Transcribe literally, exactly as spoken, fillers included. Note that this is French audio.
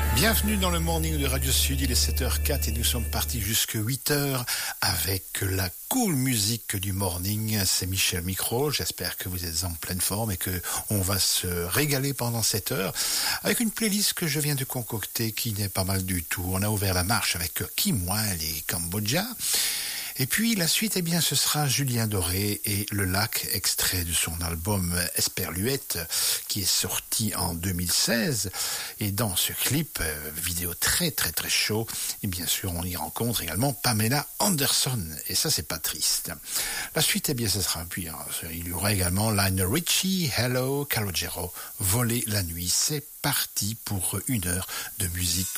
Bienvenue dans le Morning de Radio Sud, il est sept heures zéro quatre et nous sommes partis jusqu'à huit heures avec la cool musique du morning. C'est Michel Micro, j'espère que vous êtes en pleine forme et que on va se régaler pendant cette heure avec une playlist que je viens de concocter qui n'est pas mal du tout. On a ouvert la marche avec Kim Wilde et Cambodja. Et puis la suite, eh bien, ce sera Julien Doré et Le Lac, extrait de son album Esperluette, qui est sorti en deux mille seize. Et dans ce clip, euh, vidéo très très très chaud, et bien sûr, on y rencontre également Pamela Anderson. Et ça, c'est pas triste. La suite, eh bien, ce sera puis, hein, il y aura également Lionel Richie, Hello, Calogero, Voler la nuit. C'est parti pour une heure de musique